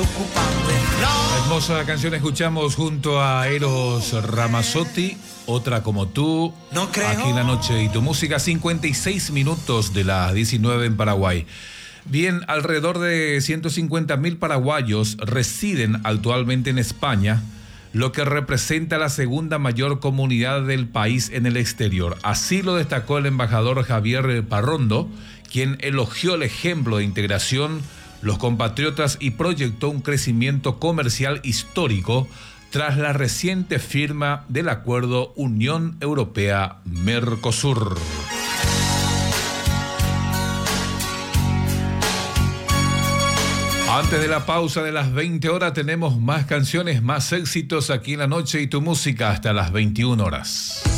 Hermosa canción escuchamos junto a Eros Ramazzotti, Otra como tú, aquí en La Noche y tu Música, 56 minutos de las 19 en Paraguay. Bien, alrededor de 150.000 paraguayos residen actualmente en España, lo que representa la segunda mayor comunidad del país en el exterior. Así lo destacó el embajador Javier Parrondo, quien elogió el ejemplo de integración los compatriotas y proyectó un crecimiento comercial histórico tras la reciente firma del acuerdo Unión Europea-Mercosur. Antes de la pausa de las 20 horas tenemos más canciones, más éxitos aquí en La Noche y tu Música hasta las 21 horas.